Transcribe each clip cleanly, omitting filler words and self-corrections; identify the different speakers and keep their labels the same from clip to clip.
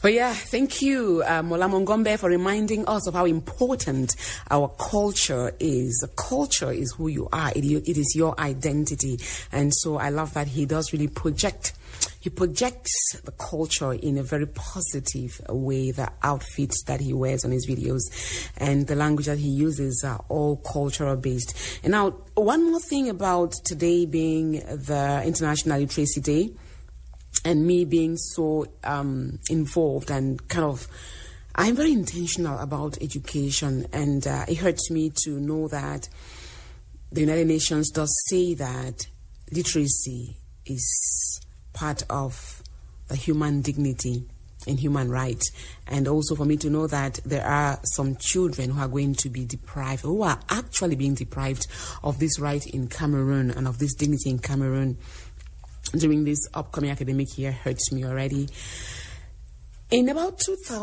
Speaker 1: But yeah, thank you, Mola Mongombe, for reminding us of how important our culture is. Culture is who you are. It is your identity. And so I love that he does really projects the culture in a very positive way. The outfits that he wears on his videos and the language that he uses are all cultural based. And now, one more thing about today being the International Literacy Day, and me being so involved and I'm very intentional about education, and it hurts me to know that the United Nations does say that literacy is part of the human dignity and human rights, and also for me to know that there are some children who are going to be deprived, who are actually being deprived of this right in Cameroon and of this dignity in Cameroon during this upcoming academic year hurts me already. In about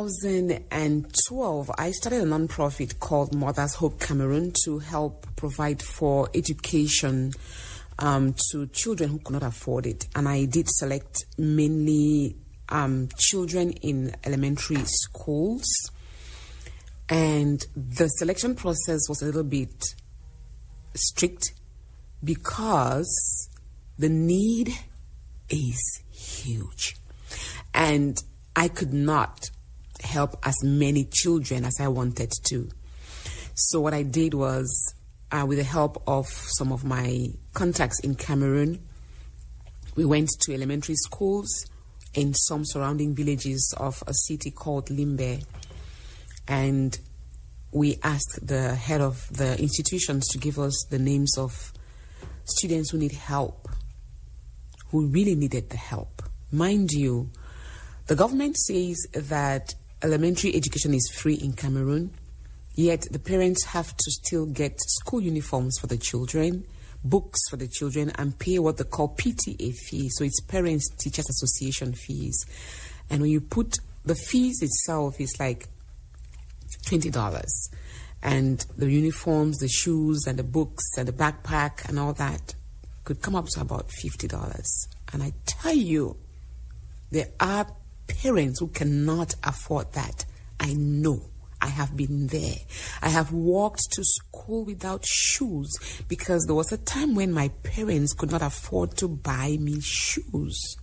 Speaker 1: 2012, I started a non-profit called Mother's Hope Cameroon to help provide for education to children who could not afford it. And I did select mainly children in elementary schools. And the selection process was a little bit strict because the need is huge. And I could not help as many children as I wanted to. So what I did was, with the help of some of my contacts in Cameroon, we went to elementary schools in some surrounding villages of a city called Limbe. And we asked the head of the institutions to give us the names of students who need help, who really needed the help. Mind you, the government says that elementary education is free in Cameroon, yet the parents have to still get school uniforms for the children, books for the children, and pay what they call PTA fees. So it's Parents Teachers Association fees. And when you put the fees itself is like $20. And the uniforms, the shoes, and the books, and the backpack, and all that could come up to about $50. And I tell you, there are parents who cannot afford that. I know. I have been there. I have walked to school without shoes because there was a time when my parents could not afford to buy me shoes.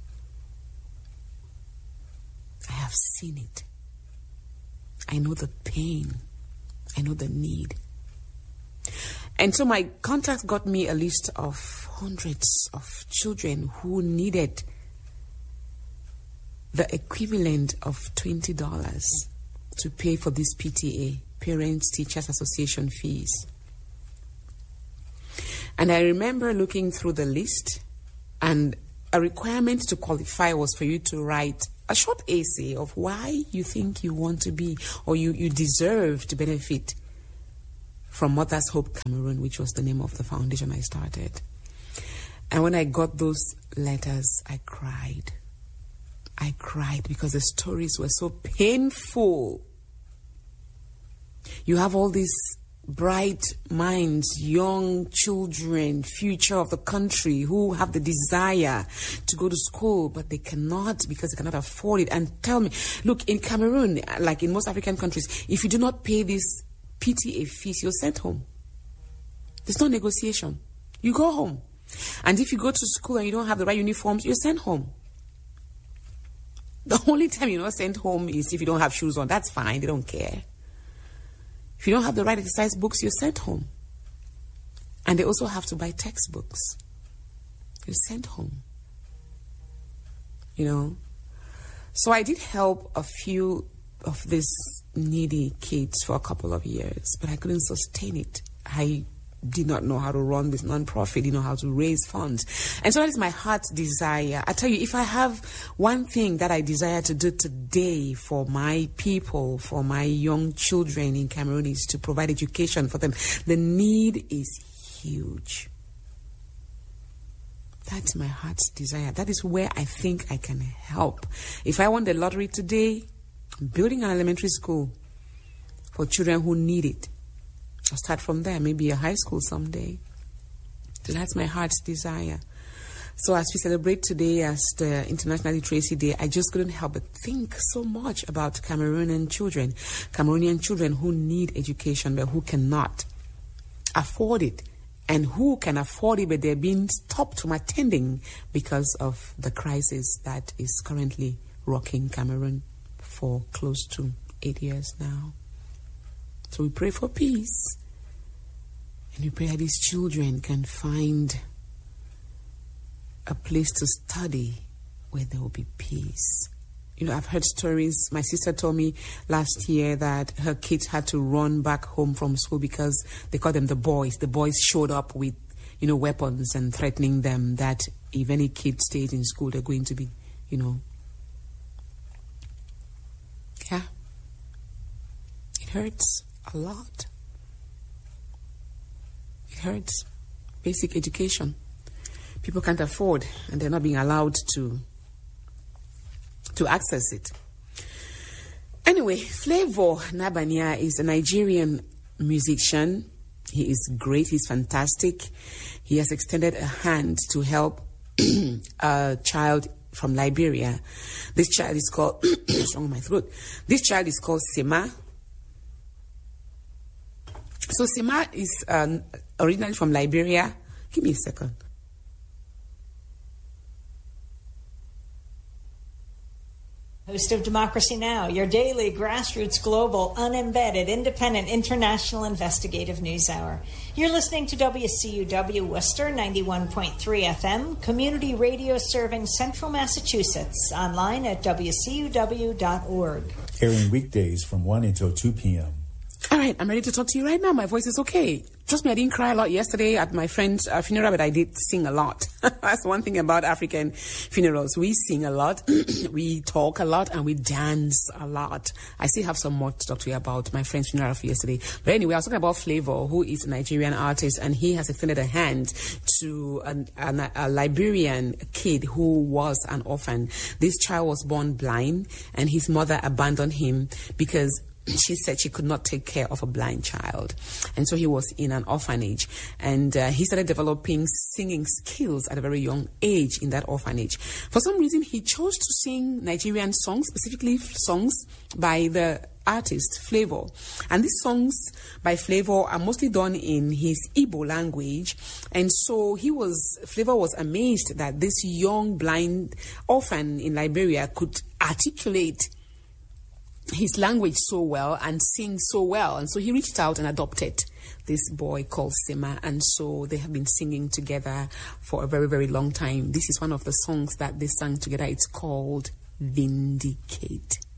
Speaker 1: I have seen it. I know the pain. I know the need. And so my contacts got me a list of hundreds of children who needed the equivalent of $20 to pay for this PTA, Parents Teachers Association fees. And I remember looking through the list, and a requirement to qualify was for you to write a short essay of why you think you want to be, or you deserve to benefit from Mother's Hope Cameroon, which was the name of the foundation I started. And when I got those letters, I cried. I cried because the stories were so painful. You have all these bright minds, young children, future of the country, who have the desire to go to school, but they cannot because they cannot afford it. And tell me, look, in Cameroon, like in most African countries, if you do not pay this PTA fees, you're sent home. There's no negotiation. You go home. And if you go to school and you don't have the right uniforms, you're sent home. The only time you're not sent home is if you don't have shoes on. That's fine. They don't care. If you don't have the right exercise books, you're sent home. And they also have to buy textbooks. You're sent home. You know? So I did help a few of these needy kids for a couple of years, but I couldn't sustain it. I did not know how to run this non-profit, didn't know how to raise funds. And so that is my heart's desire. I tell you, if I have one thing that I desire to do today for my people, for my young children in Cameroon, is to provide education for them. The need is huge. That's my heart's desire. That is where I think I can help. If I won the lottery today, I'm building an elementary school for children who need it. I'll start from there, maybe a high school someday. So that's my heart's desire. So as we celebrate today as the International Literacy Day, I just couldn't help but think so much about Cameroonian children who need education but who cannot afford it, and who can afford it but they're being stopped from attending because of the crisis that is currently rocking Cameroon for close to 8 years now. So we pray for peace, and we pray that these children can find a place to study where there will be peace. You know, I've heard stories. My sister told me last year that her kids had to run back home from school because they call them the boys. The boys showed up with, weapons and threatening them that if any kid stays in school, they're going to be, Yeah. It hurts a lot. It hurts. Basic education. People can't afford, and they're not being allowed to access it. Anyway, Flavour Nabania is a Nigerian musician. He is great. He's fantastic. He has extended a hand to help a child from Liberia. This child is called what's wrong with my throat? This child is called Sema. So Sema is originally from Liberia. Give me a second.
Speaker 2: Host of Democracy Now!, your daily grassroots, global, unembedded, independent, international investigative news hour. You're listening to WCUW Worcester 91.3 FM, community radio serving Central Massachusetts, online at WCUW.org.
Speaker 3: Airing weekdays from 1 until 2 p.m.
Speaker 1: All right, I'm ready to talk to you right now. My voice is okay. Trust me, I didn't cry a lot yesterday at my friend's funeral, but I did sing a lot. That's one thing about African funerals. We sing a lot, we talk a lot, and we dance a lot. I still have some more to talk to you about my friend's funeral for yesterday. But anyway, I was talking about Flavour, who is a Nigerian artist, and he has extended a hand to a Liberian kid who was an orphan. This child was born blind, and his mother abandoned him because she said she could not take care of a blind child. And so he was in an orphanage. And he started developing singing skills at a very young age in that orphanage. For some reason, he chose to sing Nigerian songs, specifically songs by the artist Flavour. And these songs by Flavour are mostly done in his Igbo language. And so Flavour was amazed that this young blind orphan in Liberia could articulate his language so well and sing so well. And so he reached out and adopted this boy called Sema, and so they have been singing together for a very, very long time. This is one of the songs that they sang together. It's called Vindicate.